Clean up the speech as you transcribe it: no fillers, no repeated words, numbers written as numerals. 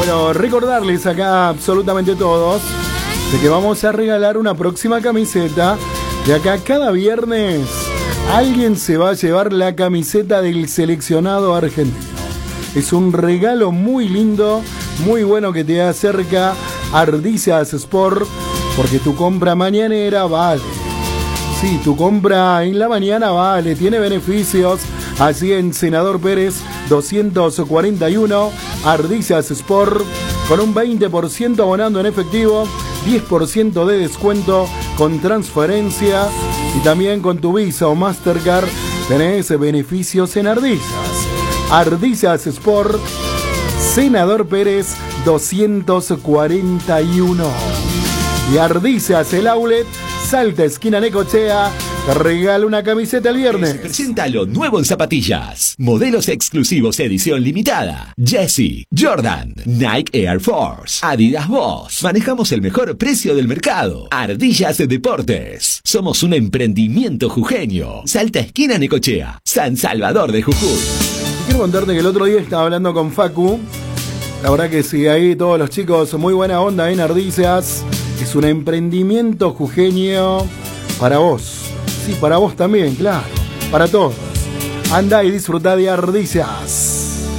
Bueno, recordarles acá absolutamente todos de que vamos a regalar una próxima camiseta. De acá cada viernes alguien se va a llevar la camiseta del seleccionado argentino. Es un regalo muy lindo, muy bueno que te acerca Ardicias Sport, porque tu compra mañanera vale. Sí, tu compra en la mañana vale, tiene beneficios. Así en Senador Pérez 241, Ardicias Sport, con un 20% abonando en efectivo, 10% de descuento con transferencia y también con tu Visa o Mastercard tenés beneficios en Ardicias. Ardicias Sport, Senador Pérez 241. Y Ardicias, el outlet, Salta, esquina Necochea, te regala una camiseta el viernes. Presenta lo nuevo en zapatillas. Modelos exclusivos edición limitada. Jessie, Jordan, Nike Air Force, Adidas Boss. Manejamos el mejor precio del mercado. Ardillas de Deportes. Somos un emprendimiento jujeño. Salta, esquina Necochea, San Salvador de Jujuy. Quiero contarte que el otro día estaba hablando con Facu. La verdad que sí, ahí todos los chicos, muy buena onda en Ardicias. Es un emprendimiento jujeño para vos. Sí, para vos también, claro. Para todos. Andá y disfrutá de Ardicias.